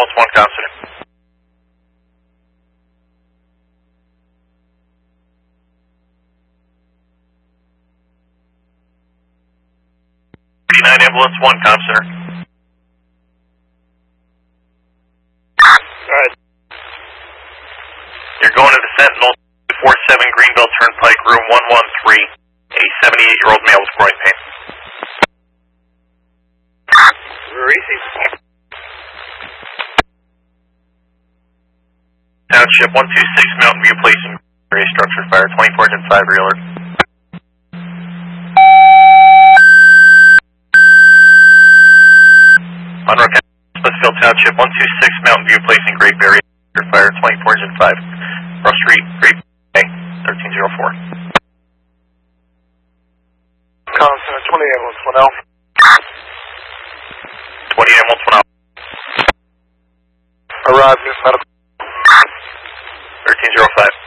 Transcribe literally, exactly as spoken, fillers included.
ambulance one, Consider. thirty-nine ambulance one, Consider. Alright. You're going to the Sentinel two forty-seven Greenbelt Turnpike, room one one three. A seventy-eight-year-old male with groin pain. Receive. Township one two six Mountain View Place in area structure fire, twenty-four and five real alert. Monroe County, Smithfield Township one two six Mountain View Place in Great Barrier structure fire, twenty-four and five. Ross Street, Great Bay, thirteen oh four. Consider twenty ambulance one Alpha. twenty ambulance one Alpha. Arrived, medical. thirteen oh five.